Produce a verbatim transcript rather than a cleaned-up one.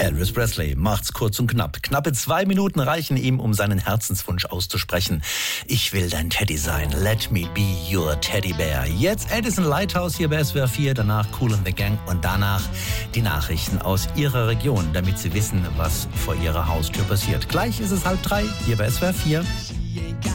Elvis Presley macht's kurz und knapp. Knappe zwei Minuten reichen ihm, um seinen Herzenswunsch auszusprechen. Ich will dein Teddy sein. Let me be your Teddy Bear. Jetzt Edison Lighthouse hier bei S W R vier, danach Kool and the Gang und danach die Nachrichten aus Ihrer Region, damit Sie wissen, was vor Ihrer Haustür passiert. Gleich ist es halb drei hier bei S W R vier.